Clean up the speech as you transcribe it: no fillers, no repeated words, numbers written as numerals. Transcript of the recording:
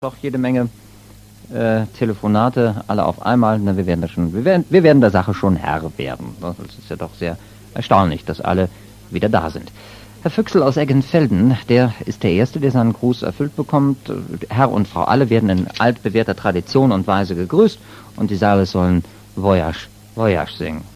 Doch jede Menge Telefonate, alle auf einmal. Na, wir werden der Sache schon Herr werden. Das ist ja doch sehr erstaunlich, dass alle wieder da sind. Herr Füchsel aus Eggenfelden, der ist der Erste, der seinen Gruß erfüllt bekommt. Herr und Frau alle werden in altbewährter Tradition und Weise gegrüßt und die Saale sollen Voyage, Voyage singen.